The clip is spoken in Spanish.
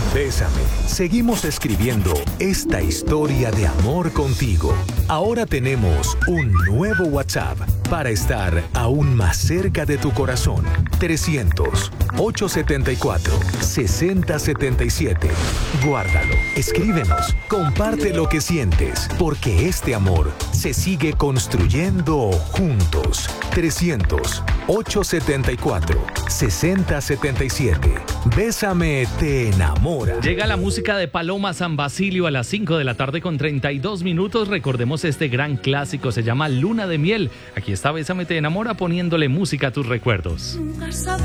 Bésame. Seguimos escribiendo esta historia de amor contigo. Ahora tenemos un nuevo WhatsApp para estar aún más cerca de tu corazón. 300-874-6077. Guárdalo, escríbenos, comparte lo que sientes, porque este amor se sigue construyendo juntos. 300-874-6077. Bésame, te enamora. Llega la música de Paloma San Basilio a las 5 de la tarde con 32 minutos. Recordemos este gran clásico, se llama Luna de Miel. Aquí está Bésame, te enamora, poniéndole música a tus recuerdos.